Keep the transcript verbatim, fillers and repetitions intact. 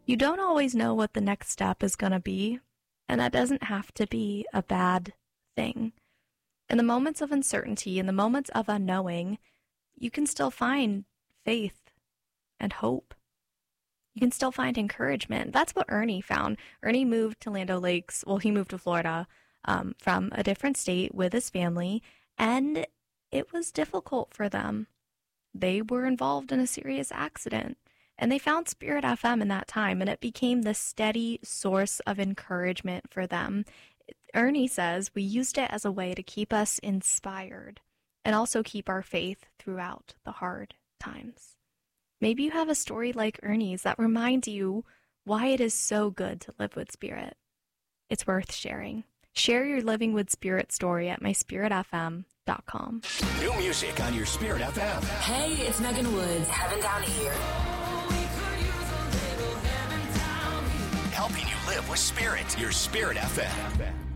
You don't always know what the next step is going to be, and that doesn't have to be a bad thing. In the moments of uncertainty, in the moments of unknowing, you can still find faith and hope. You can still find encouragement. That's what Ernie found. Ernie moved to Land O'Lakes. Well, he moved to Florida um, from a different state with his family, and it was difficult for them. They were involved in a serious accident, and they found Spirit F M in that time, and it became the steady source of encouragement for them. Ernie says we used it as a way to keep us inspired and also keep our faith throughout the hard times. Maybe you have a story like Ernie's that reminds you why it is so good to live with Spirit. It's worth sharing. Share your Living with Spirit story at my spirit f m dot com. New music on your Spirit F M. Hey, it's Megan Woods. Heaven Down Here. Helping you live with Spirit. Your Spirit F M.